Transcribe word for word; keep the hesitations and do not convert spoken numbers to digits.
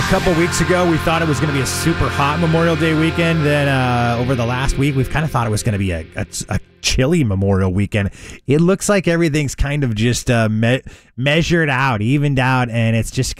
couple weeks ago, we thought it was going to be a super hot Memorial Day weekend. Then uh, over the last week, we've kind of thought it was going to be a, a, a chilly Memorial weekend. It looks like everything's kind of just uh, me- measured out, evened out, and it's just